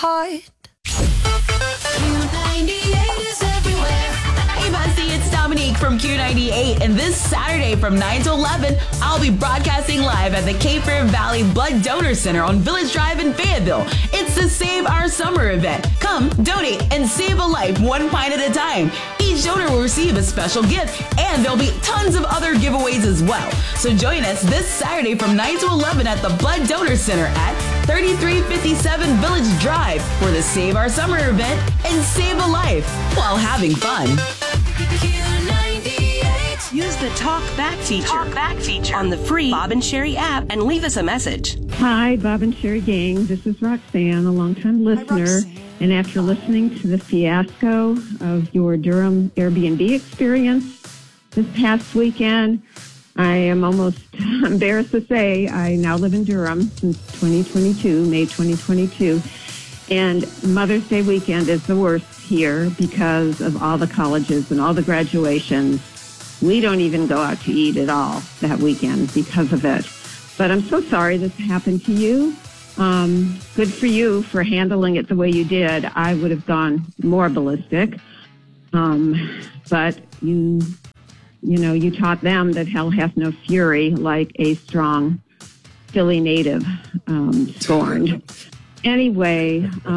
heart. Q98 is everywhere. Hey, Bestie, it's Dominique from Q98, and this Saturday from 9 to 11, I'll be broadcasting live at the Cape Fear Valley Blood Donor Center on Village Drive in Fayetteville. It's the Save Our Summer event. Come, donate, and save a life one pint at a time. Each donor will receive a special gift, and there'll be tons of other giveaways as well. So join us this Saturday from 9 to 11 at the Blood Donor Center at 3357 Village Drive for the Save Our Summer event and save a life while having fun. Q98. Use the Talk Back feature on the free Bob and Sherry app and leave us a message. Hi, Bob and Sherry gang. This is Roxanne, a longtime listener. And after listening to the fiasco of your Durham Airbnb experience this past weekend, I am almost embarrassed to say I now live in Durham since 2022, May 2022. And Mother's Day weekend is the worst here because of all the colleges and all the graduations. We don't even go out to eat at all that weekend because of it. But I'm so sorry this happened to you. Good for you for handling it the way you did. I would have gone more ballistic. But you taught them that hell hath no fury like a strong Philly native scorned. Anyway,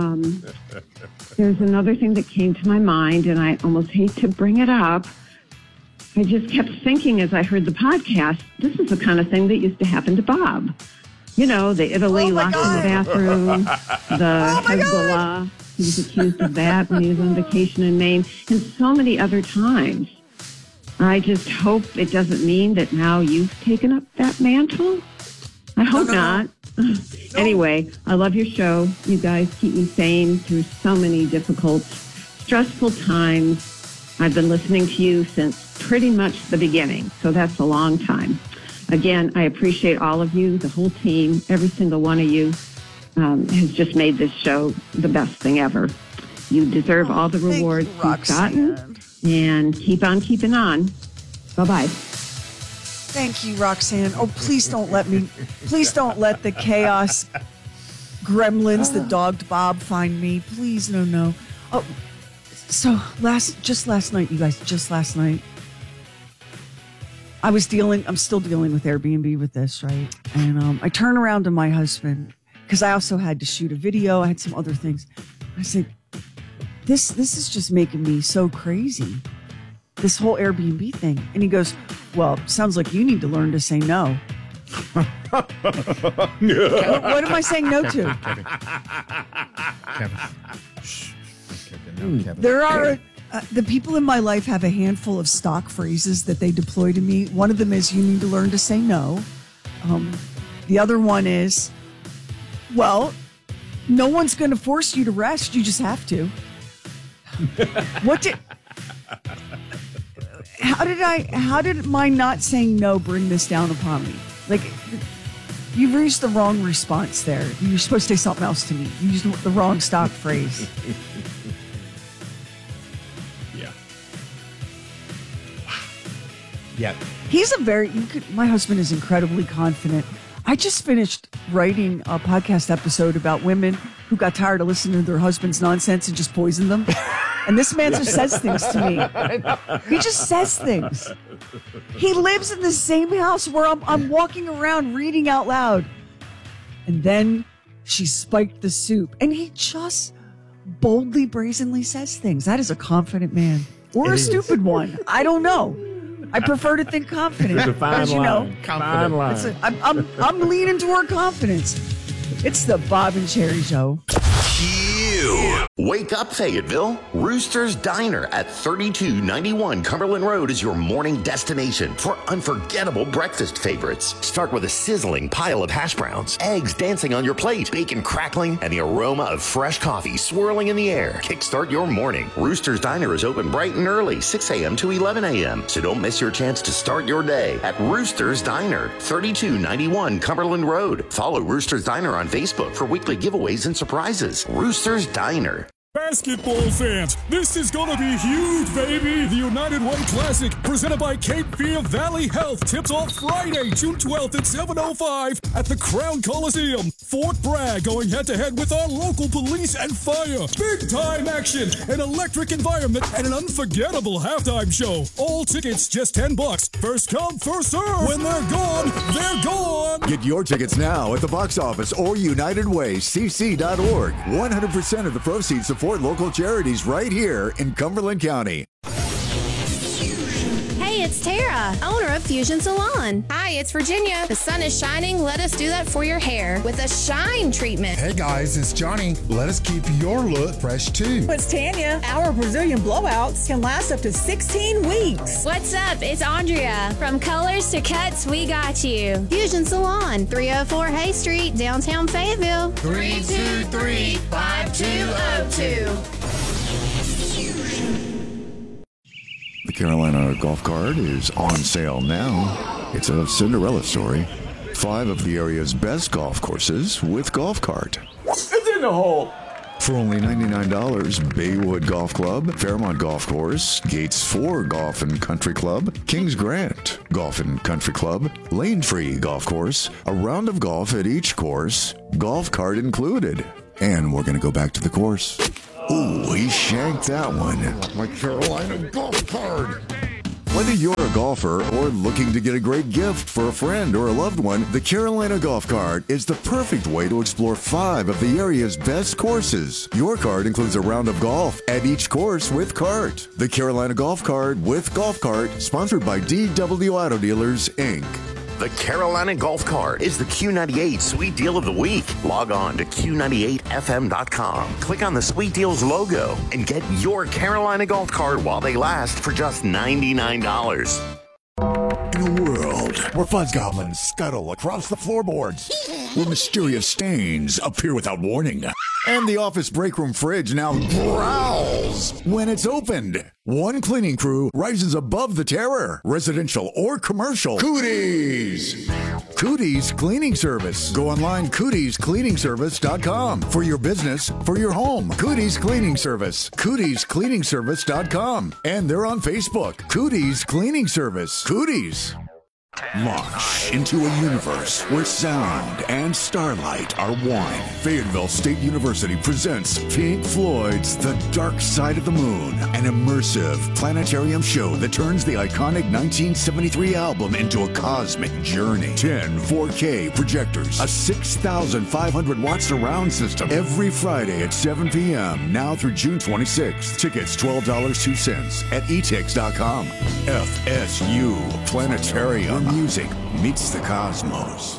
there's another thing that came to my mind, and I almost hate to bring it up. I just kept thinking as I heard the podcast, this is the kind of thing that used to happen to Bob. You know, the Italy locked in the bathroom, the Hezbollah, he was accused of that when he was on vacation in Maine, and so many other times. I just hope it doesn't mean that now you've taken up that mantle. I hope not. Anyway, I love your show. You guys keep me sane through so many difficult, stressful times. I've been listening to you since pretty much the beginning, so that's a long time. Again, I appreciate all of you, the whole team, every single one of you has just made this show the best thing ever. You deserve all the rewards you've gotten, and keep on keeping on. Bye-bye. Thank you, Roxanne. Oh, please don't let the chaos gremlins that dogged Bob find me. Please, no. Oh, so just last night, you guys, I'm still dealing with Airbnb with this, right? And I turn around to my husband, because I also had to shoot a video. I had some other things. I said, this is just making me so crazy, this whole Airbnb thing. And he goes, well, sounds like you need to learn to say no. What am I saying no to? Kevin. Kevin. There are... the people in my life have a handful of stock phrases that they deploy to me. One of them is, you need to learn to say no. The other one is, well, no one's going to force you to rest. You just have to. How did my not saying no bring this down upon me? Like, you've used the wrong response there. You're supposed to say something else to me. You used the wrong stock phrase. Yeah. My husband is incredibly confident. I just finished writing a podcast episode about women who got tired of listening to their husband's nonsense and just poisoned them. And this man just says things to me. He just says things. He lives in the same house where I'm walking around reading out loud. And then she spiked the soup. And he just boldly, brazenly says things. That is a confident man. Or a stupid one. I don't know. I prefer to think confident. It's a fine line. Fine line. I'm leaning toward confidence. It's the Bob and Sherry Show. Wake up, Fayetteville. Rooster's Diner at 3291 Cumberland Road is your morning destination for unforgettable breakfast favorites. Start with a sizzling pile of hash browns, eggs dancing on your plate, bacon crackling, and the aroma of fresh coffee swirling in the air. Kickstart your morning. Rooster's Diner is open bright and early, 6 a.m. to 11 a.m. So don't miss your chance to start your day at Rooster's Diner, 3291 Cumberland Road. Follow Rooster's Diner on Facebook for weekly giveaways and surprises. Rooster's Diner. Basketball fans, this is gonna be huge, baby! The United Way Classic, presented by Cape Fear Valley Health, tips off Friday, June 12th at 7:05 at the Crown Coliseum. Fort Bragg going head-to-head with our local police and fire. Big-time action, an electric environment, and an unforgettable halftime show. All tickets just $10. First come, first serve. When they're gone, they're gone. Get your tickets now at the box office or UnitedWayCC.org. 100% of the proceeds support local charities right here in Cumberland County. Hey, it's Tara, owner of Fusion Salon. Hi, it's Virginia. The sun is shining. Let us do that for your hair with a shine treatment. Hey guys, it's Johnny. Let us keep your look fresh too. It's Tanya. Our Brazilian blowouts can last up to 16 weeks. What's up? It's Andrea. From colors to cuts, we got you. Fusion Salon, 304 Hay Street, downtown Fayetteville. 323-5202. The Carolina Golf Cart is on sale now. It's a Cinderella story. 5 of the area's best golf courses with Golf Cart. It's in the hole. For only $99, Baywood Golf Club, Fairmont Golf Course, Gates 4 Golf and Country Club, Kings Grant Golf and Country Club, Lane Free Golf Course, a round of golf at each course, Golf Cart included. And we're going to go back to the course. Ooh, he shanked that one. My Carolina Golf Cart. Whether you're a golfer or looking to get a great gift for a friend or a loved one, the Carolina Golf Cart is the perfect way to explore 5 of the area's best courses. Your cart includes a round of golf at each course with cart. The Carolina Golf Cart with Golf Cart, sponsored by DW Auto Dealers, Inc. The Carolina Golf Cart is the Q98 Sweet Deal of the Week. Log on to Q98FM.com. Click on the Sweet Deals logo and get your Carolina Golf Cart while they last for just $99. In a world where fuzz goblins scuttle across the floorboards, where mysterious stains appear without warning, and the office break room fridge now growls when it's opened, one cleaning crew rises above the terror, residential or commercial. Cooties! Cooties Cleaning Service. Go online, Cootie'sCleaningservice.com. For your business, for your home. Cooties Cleaning Service. Cootie'sCleaningservice.com. And they're on Facebook. Cooties Cleaning Service. Cooties. Launch into a universe where sound and starlight are one. Fayetteville State University presents Pink Floyd's The Dark Side of the Moon, an immersive planetarium show that turns the iconic 1973 album into a cosmic journey. 10 4K projectors, a 6,500 watt surround system, every Friday at 7 p.m. now through June 26th. Tickets $12.02 at etix.com. FSU Planetarium. Music meets the cosmos.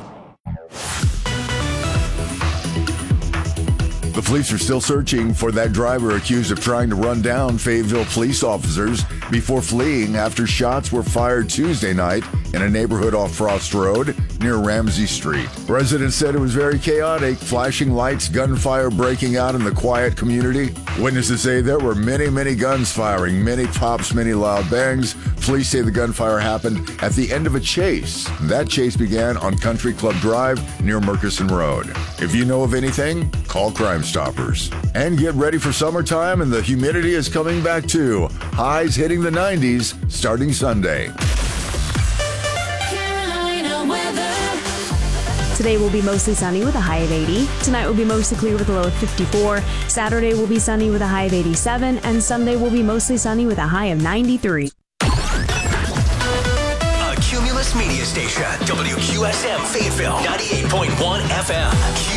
The police are still searching for that driver accused of trying to run down Fayetteville police officers before fleeing after shots were fired Tuesday night in a neighborhood off Frost Road near Ramsey Street. Residents said it was very chaotic, flashing lights, gunfire breaking out in the quiet community. Witnesses say there were many guns firing, many pops, many loud bangs. Police say the gunfire happened at the end of a chase. That chase began on Country Club Drive near Murkison Road. If you know of anything, call Crime Stoppers. And get ready for summertime, and the humidity is coming back too. Highs hitting the 90s starting Sunday. Today will be mostly sunny with a high of 80. Tonight will be mostly clear with a low of 54. Saturday will be sunny with a high of 87. And Sunday will be mostly sunny with a high of 93. A Cumulus Media Station. WQSM Fayetteville. 98.1 FM.